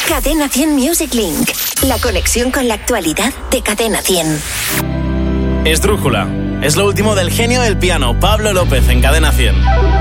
Cadena 100 Music Link. La conexión con la actualidad de Cadena 100. Esdrújula. Es lo último del genio del piano, Pablo López, en Cadena 100.